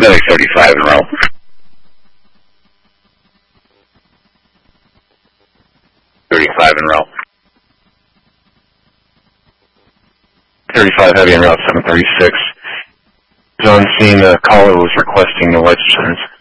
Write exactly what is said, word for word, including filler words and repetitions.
Delhi thirty-five in row. thirty-five in row. thirty-five heavy in route seven thirty-six. On scene, the caller was requesting no lights turns.